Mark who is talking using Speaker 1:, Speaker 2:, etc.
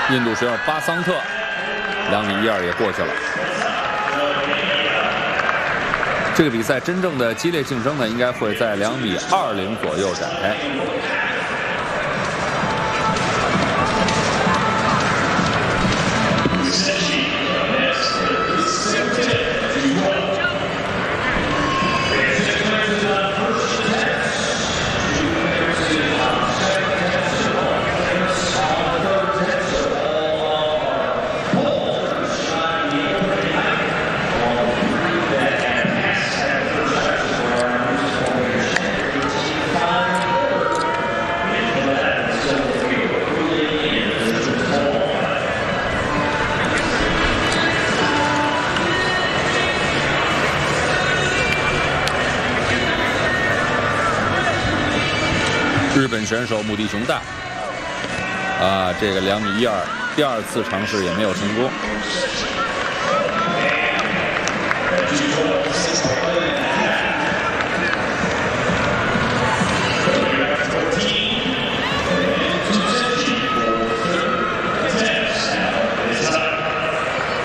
Speaker 1: 印度选手巴桑特2米12也过去了。这个比赛真正的激烈竞争呢，应该会在2米20左右展开。日本选手穆迪雄大，这个2米12，第2次尝试也没有成功。